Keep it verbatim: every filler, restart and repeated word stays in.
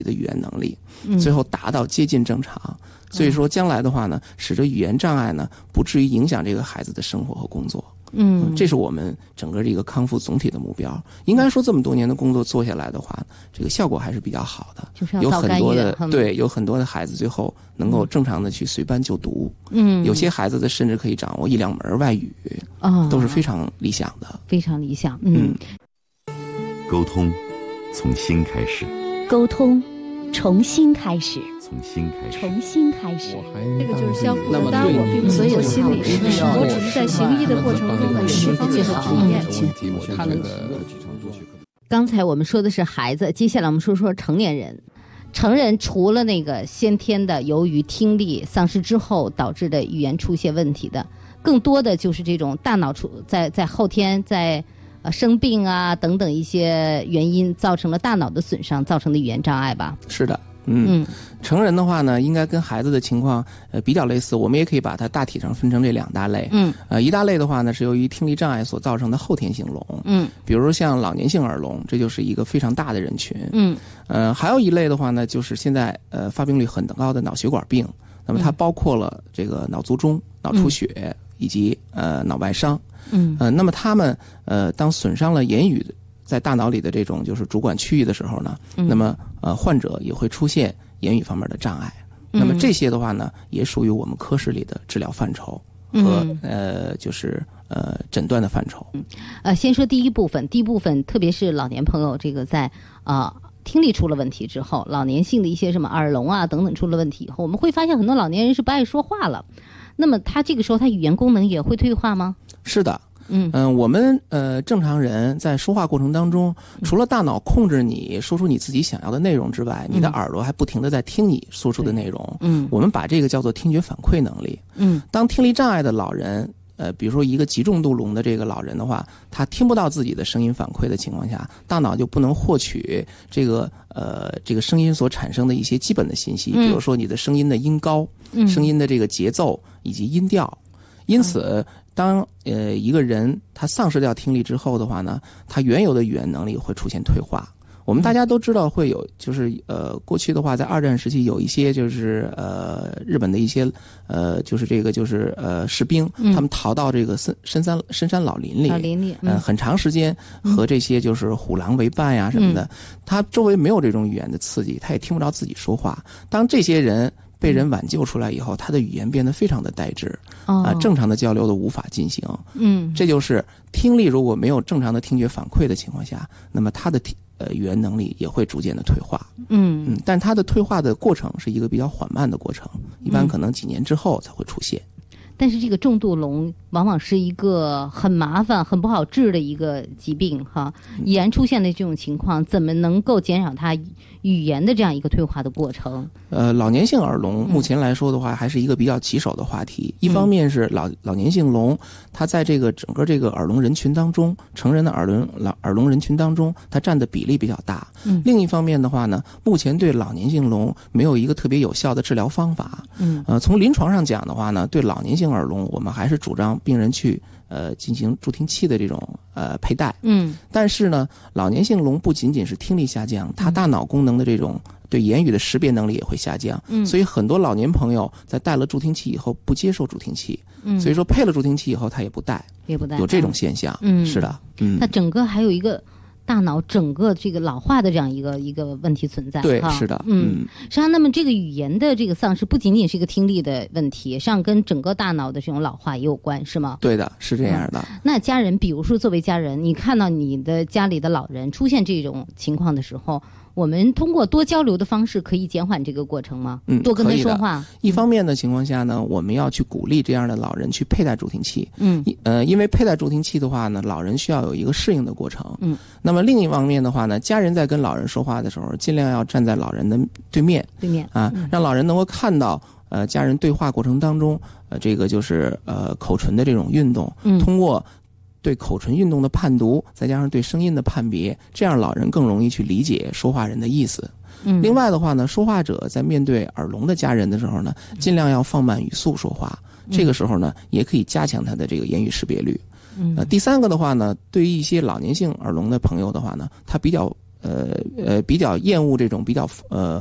的语言能力，最后达到接近正常。所以说将来的话呢，使得语言障碍呢不至于影响这个孩子的生活和工作。嗯，这是我们整个这个康复总体的目标。应该说这么多年的工作做下来的话，这个效果还是比较好的。 就是要有很多的对， 嗯、 有很多的孩子最后能够正常的去随班就读。嗯，有些孩子的甚至可以掌握一两门外语，哦，都是非常理想的。 非常理想。嗯， 嗯沟通从心开始， 沟通从心开始。 从心开始， 从心开始， 这个就是相互的。当然，我并不是做心理师，我只是在行医的过程中的十方面的体验。 他能刚才我们说的是孩子，接下来我们说说成年人。成人除了那个先天的由于听力丧失之后导致的语言出现问题的，更多的就是这种大脑出在在后天在呃生病啊等等一些原因造成了大脑的损伤造成的语言障碍吧。 是的。嗯，成人的话呢，应该跟孩子的情况呃比较类似，我们也可以把它大体上分成这两大类。嗯，呃，一大类的话呢，是由于听力障碍所造成的后天性聋。嗯，比如说像老年性耳聋，这就是一个非常大的人群。嗯，呃，还有一类的话呢，就是现在呃发病率很高的脑血管病，那么它包括了这个脑卒中、脑出血、嗯、以及呃脑外伤。嗯，呃，那么他们呃当损伤了言语在大脑里的这种就是主管区域的时候呢，嗯、那么呃患者也会出现言语方面的障碍。嗯、那么这些的话呢，也属于我们科室里的治疗范畴和、嗯、呃就是呃诊断的范畴。 嗯、呃，先说第一部分，第一部分特别是老年朋友，这个在啊、呃、听力出了问题之后，老年性的一些什么耳聋啊等等出了问题以后，我们会发现很多老年人是不爱说话了。那么他这个时候他语言功能也会退化吗？ 是的。嗯嗯、呃，我们呃正常人在说话过程当中，除了大脑控制你说出你自己想要的内容之外，嗯、你的耳朵还不停地在听你说出的内容。嗯，我们把这个叫做听觉反馈能力。嗯，当听力障碍的老人，呃，比如说一个极重度聋的这个老人的话，他听不到自己的声音反馈的情况下，大脑就不能获取这个呃这个声音所产生的一些基本的信息，比如说你的声音的音高、嗯、声音的这个节奏以及音调。因此，当呃一个人他丧失掉听力之后的话呢，他原有的语言能力会出现退化。我们大家都知道会有，就是呃过去的话，在二战时期有一些就是呃日本的一些呃就是这个就是呃士兵，嗯、他们逃到这个深深山深山老林里， 老林里， 嗯、呃，很长时间和这些就是虎狼为伴呀、啊、什么的，嗯、他周围没有这种语言的刺激，他也听不着自己说话。当这些人被人挽救出来以后，他的语言变得非常的呆滞，啊、呃，正常的交流都无法进行。嗯，这就是听力如果没有正常的听觉反馈的情况下，那么他的听呃语言能力也会逐渐的退化。嗯嗯，但他的退化的过程是一个比较缓慢的过程，一般可能几年之后才会出现。 但是这个重度聋往往是一个很麻烦、很不好治的一个疾病哈。已然出现的这种情况，怎么能够减少它语言的这样一个退化的过程？ 呃，老年性耳聋目前来说的话，还是一个比较棘手的话题。一方面是老老年性聋，它在这个整个这个耳聋人群当中，成人的耳聋老耳聋人群当中，它占的比例比较大。嗯。另一方面的话呢，目前对老年性聋没有一个特别有效的治疗方法。嗯。呃，从临床上讲的话呢，对老年性耳聋，我们还是主张病人去呃进行助听器的这种呃佩戴。嗯。但是呢，老年性聋不仅仅是听力下降，它大脑功能的这种对言语的识别能力也会下降。嗯。所以很多老年朋友在戴了助听器以后不接受助听器。嗯。所以说配了助听器以后他也不戴。也不戴。有这种现象。嗯。是的。嗯。 它整个还有一个大脑整个这个老化的这样一个一个问题存在。 对，是的。 嗯，实际上，那么这个语言的这个丧失不仅仅是一个听力的问题，实际上跟整个大脑的这种老化也有关，是吗？ 对的，是这样的。 嗯、那家人，比如说作为家人，你看到你的家里的老人出现这种情况的时候，我们通过多交流的方式可以减缓这个过程吗？ 嗯， 多跟他说话。 一方面的情况下呢，我们要去鼓励这样的老人去佩戴助听器。嗯，呃，因为佩戴助听器的话呢，老人需要有一个适应的过程。嗯，那么另一方面的话呢，家人在跟老人说话的时候，尽量要站在老人的对面。 对面啊，嗯、让老人能够看到呃家人对话过程当中呃这个就是呃口唇的这种运动。嗯，通过对口唇运动的判读，再加上对声音的判别，这样老人更容易去理解说话人的意思。嗯，另外的话呢，说话者在面对耳聋的家人的时候呢，尽量要放慢语速说话。这个时候呢，也可以加强他的这个言语识别率。嗯，呃，第三个的话呢，对于一些老年性耳聋的朋友的话呢，他比较呃呃比较厌恶这种比较呃